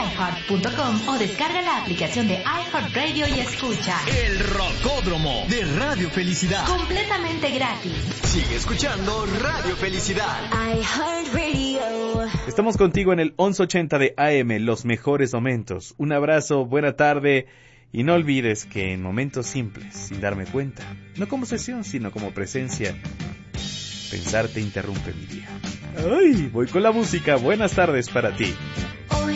iHeart.com o descarga la aplicación de iHeartRadio y escucha El Rocódromo de Radio Felicidad. completamente gratis. Sigue escuchando Radio Felicidad. iHeartRadio. Estamos contigo en el 1180 de AM, los mejores momentos. Un abrazo, buena tarde y no olvides que en momentos simples, sin darme cuenta, no como sesión, sino como presencia, pensar te interrumpe mi día. ¡Ay! Voy con la música. Buenas tardes para ti.